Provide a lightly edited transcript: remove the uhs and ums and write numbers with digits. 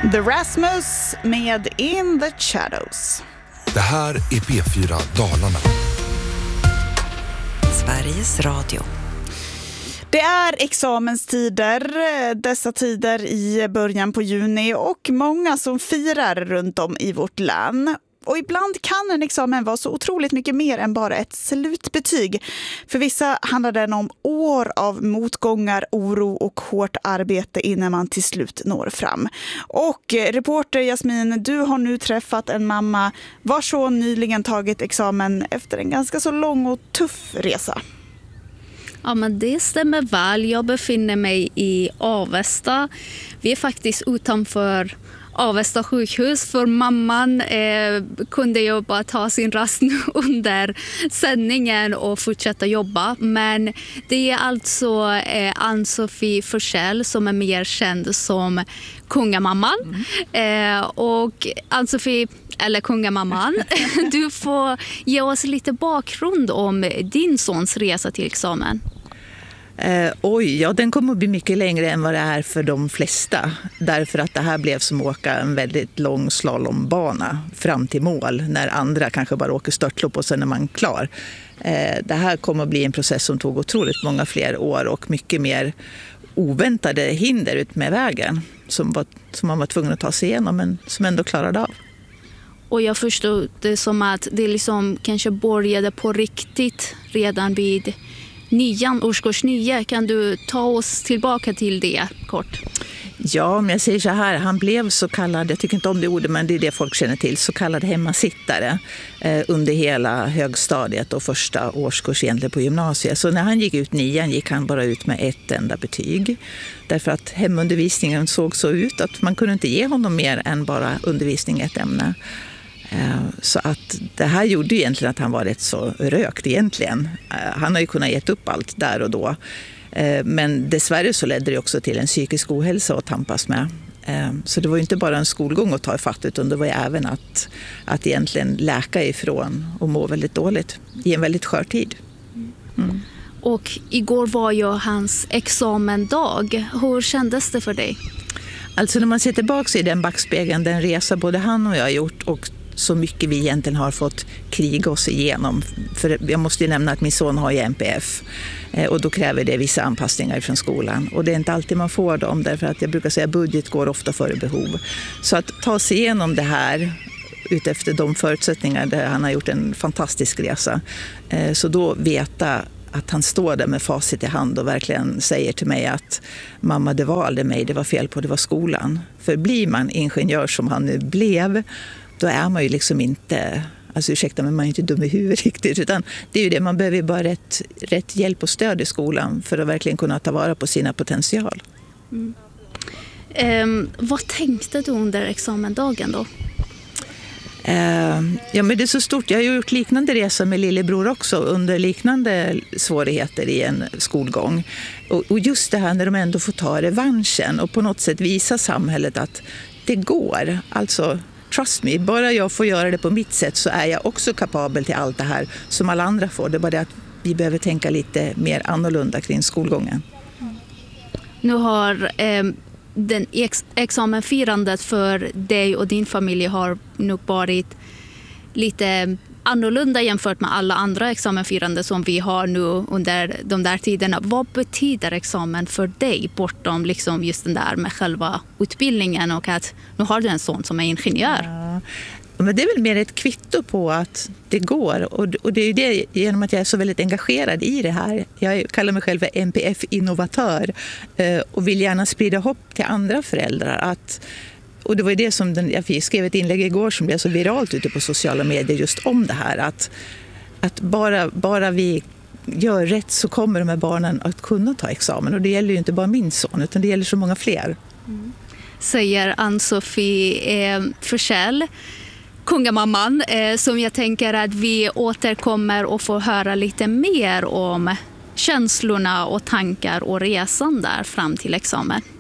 The Rasmus med In the Shadows. Det här är P4 Dalarna. Sveriges Radio. Det är examenstider, dessa tider i början på juni, och många som firar runt om i vårt län. Och ibland kan en examen vara så otroligt mycket mer än bara ett slutbetyg. För vissa handlar den om år av motgångar, oro och hårt arbete innan man till slut når fram. Och reporter Jasmin, du har nu träffat en mamma vars son nyligen tagit examen efter en ganska så lång och tuff resa. Ja, men det stämmer väl. Jag befinner mig i Avesta. Vi är faktiskt utanför Avesta sjukhus, för mamman kunde ju bara ta sin rast under sändningen och fortsätta jobba. Men det är alltså Ann-Sofie Forsell som är mer känd som kungamamman. Och Ann-Sofie, eller kungamamman, du får ge oss lite bakgrund om din sons resa till examen. Den kommer att bli mycket längre än vad det är för de flesta. Därför att det här blev som att åka en väldigt lång slalombana fram till mål. När andra kanske bara åker störtlopp och sen är man klar. Det här kommer att bli en process som tog otroligt många fler år och mycket mer oväntade hinder ut med vägen. Som man var tvungen att ta sig igenom, men som ändå klarade av. Och jag förstod det som att det liksom kanske började på riktigt redan vid årskurs 9. Kan du ta oss tillbaka till det kort? Ja, om jag säger så här, han blev så kallad, jag tycker inte om det ordet, men det är det folk känner till, så kallad hemmasittare under hela högstadiet och första årskurs egentligen på gymnasiet. Så när han gick ut 9 gick han bara ut med ett enda betyg. Därför att hemundervisningen såg så ut att man kunde inte ge honom mer än bara undervisning i ett ämne. Så att det här gjorde egentligen att han var rätt så rökt egentligen. Han har ju kunnat gett upp allt där och då. Men dessvärre så ledde det också till en psykisk ohälsa att tampas med. Så det var ju inte bara en skolgång att ta i fatt, utan det var ju även att egentligen läka ifrån och må väldigt dåligt i en väldigt skör tid. Mm. Och igår var ju hans examendag. Hur kändes det för dig? Alltså när man ser tillbaka i den backspegeln, den resa både han och jag har gjort och så mycket vi egentligen har fått kriga oss igenom. För jag måste ju nämna att min son har ju NPF och då kräver det vissa anpassningar från skolan. Och det är inte alltid man får dem, därför att jag brukar säga att budget går ofta före behov. Så att ta sig igenom det här utefter de förutsättningar där han har gjort en fantastisk resa. Så då veta att han står där med facit i hand och verkligen säger till mig att mamma, det var aldrig mig, det var fel på, det var skolan. För blir man ingenjör som han nu blev, då är man ju liksom inte, alltså ursäkta, men man är inte dum i huvudet riktigt, utan det är ju det, man behöver bara rätt hjälp och stöd i skolan för att verkligen kunna ta vara på sina potential. Vad tänkte du under examendagen då? Ja, men det är så stort. Jag har gjort liknande resa med lillebror också under liknande svårigheter i en skolgång. Och just det här när de ändå får ta revanschen och på något sätt visa samhället att det går. Alltså, trust me, bara jag får göra det på mitt sätt så är jag också kapabel till allt det här som alla andra får. Det är bara det att vi behöver tänka lite mer annorlunda kring skolgången. Nu har den examenfirandet för dig och din familj har nog varit lite annorlunda jämfört med alla andra examenfirande som vi har nu under de där tiderna. Vad betyder examen för dig bortom liksom just den där med själva utbildningen och att nu har du en son som är ingenjör? Ja. Men det är väl mer ett kvitto på att det går, och det är ju det genom att jag är så väldigt engagerad i det här. Jag kallar mig själv för NPF-innovatör och vill gärna sprida hopp till andra föräldrar. Och det var ju det som jag skrev ett inlägg igår som blev så viralt ute på sociala medier just om det här. Att bara vi gör rätt så kommer de här barnen att kunna ta examen. Och det gäller ju inte bara min son, utan det gäller så många fler. Säger Ann-Sofie Forsell, kungamamman, som jag tänker att vi återkommer och får höra lite mer om känslorna och tankar och resan där fram till examen.